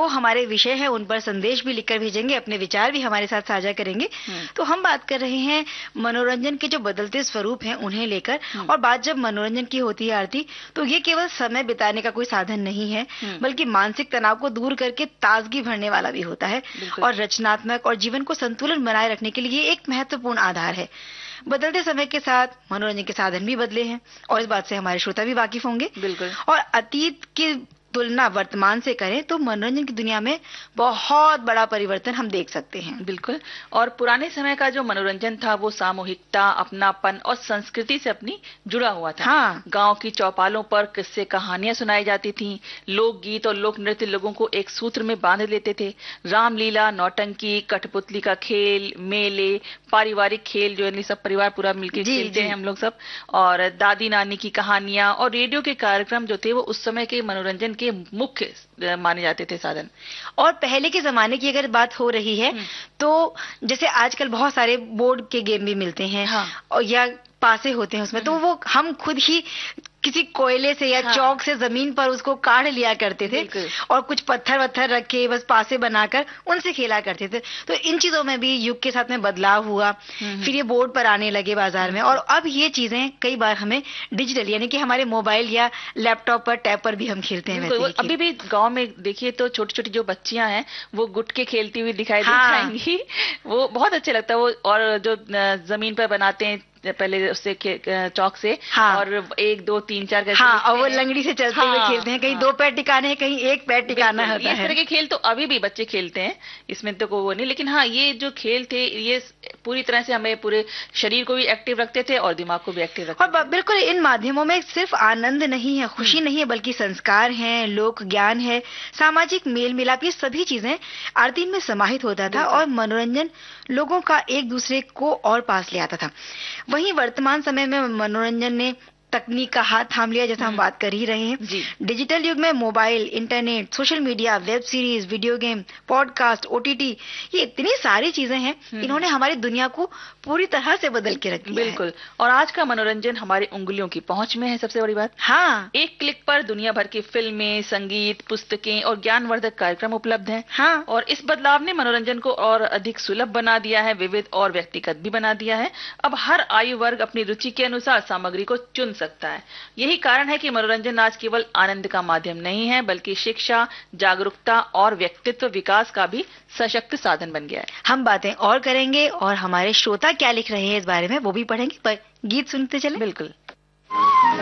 जो हमारे विषय है उन पर संदेश भी लिखकर भेजेंगे, अपने विचार भी हमारे साथ साझा करेंगे। तो हम बात कर रहे हैं मनोरंजन के जो बदलते स्वरूप हैं उन्हें लेकर। और बात जब मनोरंजन की होती है आरती, तो ये केवल समय बिताने का कोई साधन नहीं है, बल्कि मानसिक तनाव को दूर करके ताजगी भरने वाला भी होता है और रचनात्मक और जीवन को संतुलन बनाए रखने के लिए एक महत्वपूर्ण आधार है। बदलते समय के साथ मनोरंजन के साधन भी बदले हैं और इस बात से हमारे श्रोता भी वाकिफ होंगे। बिल्कुल। और अतीत की तुलना वर्तमान से करें तो मनोरंजन की दुनिया में बहुत बड़ा परिवर्तन हम देख सकते हैं। बिल्कुल। और पुराने समय का जो मनोरंजन था वो सामूहिकता, अपनापन और संस्कृति से अपनी जुड़ा हुआ था। हाँ। गांव की चौपालों पर किस्से कहानियां सुनाई जाती थीं, लोकगीत और लोक नृत्य लोगों को एक सूत्र में बांध लेते थे। रामलीला, नौटंकी, कठपुतली का खेल, मेले, पारिवारिक खेल जो सब परिवार पूरा मिलकर खेलते हैं हम लोग सब, और दादी नानी की कहानियां और रेडियो के कार्यक्रम जो थे वो उस समय के मनोरंजन के मुख्य माने जाते थे साधन। और पहले के जमाने की अगर बात हो रही है तो जैसे आजकल बहुत सारे बोर्ड के गेम भी मिलते हैं। हाँ। और या पासे होते हैं उसमें, तो वो हम खुद ही किसी कोयले से या चौक से जमीन पर उसको काढ़ लिया करते थे और कुछ पत्थर वत्थर रखे बस पासे बनाकर उनसे खेला करते थे। तो इन चीजों में भी युग के साथ में बदलाव हुआ। फिर ये बोर्ड पर आने लगे बाजार में, और अब ये चीजें कई बार हमें डिजिटल यानी कि हमारे मोबाइल या लैपटॉप पर, टैब पर भी हम खेलते हैं। अभी भी गाँव में देखिए तो छोटी छोटी जो बच्चियां हैं वो गुटके खेलती हुई दिखाई देंगी। वो बहुत अच्छा लगता है वो। और जो जमीन पर बनाते हैं पहले उससे चौक से, और 1 2 3 4 करके, और वो लंगड़ी से चलते हुए खेलते हैं। कहीं 2 पैर टिकाने हैं, कहीं 1 पैर टिकाना होता है। इस तरह के खेल तो अभी भी बच्चे खेलते हैं, इसमें तो वो नहीं। लेकिन हाँ, ये जो खेल थे ये पूरी तरह से हमें पूरे शरीर को भी एक्टिव रखते थे और दिमाग को भी एक्टिव रखते थे। और बिल्कुल इन माध्यमों में सिर्फ आनंद नहीं है, खुशी नहीं है, बल्कि संस्कार है, लोक ज्ञान है, सामाजिक मेल मिलाप, ये सभी चीजें आरती में समाहित होता था और मनोरंजन लोगों का एक दूसरे को और पास ले आता था। वहीं वर्तमान समय में मनोरंजन ने तकनीक का हाथ थाम लिया, जैसा हम बात कर ही रहे हैं। डिजिटल युग में mobile, internet, social media, web series, video game, podcast, OTT, ये इतनी सारी चीजें हैं, इन्होंने हमारी दुनिया को पूरी तरह से बदल के रख दिया। बिल्कुल। और आज का मनोरंजन हमारी उंगलियों की पहुंच में है, सबसे बड़ी बात। हाँ। एक क्लिक पर दुनिया भर की फिल्में, संगीत, पुस्तकें और ज्ञानवर्धक कार्यक्रम उपलब्ध हैं। हाँ। और इस बदलाव ने मनोरंजन को और अधिक सुलभ बना दिया है, विविध और व्यक्तिगत भी बना दिया है। अब हर आयु वर्ग अपनी रुचि के अनुसार सामग्री को चुन सकता है। यही कारण है कि मनोरंजन आज केवल आनंद का माध्यम नहीं है, बल्कि शिक्षा, जागरूकता और व्यक्तित्व विकास का भी सशक्त साधन बन गया है। हम बातें और करेंगे और हमारे श्रोता क्या लिख रहे हैं इस बारे में वो भी पढ़ेंगे, पर गीत सुनते चले। बिल्कुल।